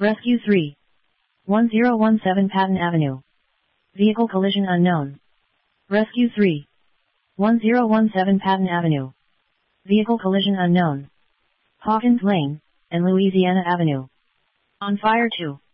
Rescue 3. 1017 Patton Avenue. Vehicle collision unknown. Rescue 3. 1017 Patton Avenue. Vehicle collision unknown. Hawkins Lane, and Louisiana Avenue. On fire 2.